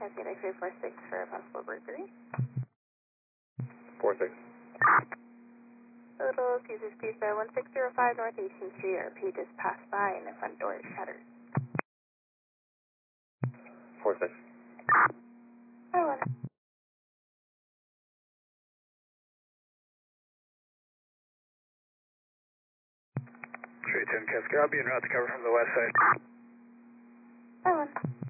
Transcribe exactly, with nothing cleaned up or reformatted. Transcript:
Cascade X-ray four six for a possible burglary. four six. Total Caesar Speed by one six zero five North eighteenth Street. R P just passed by and the front door is shattered. four six. I want Straight ten Cascade, I'll be en route to cover from the west side. I want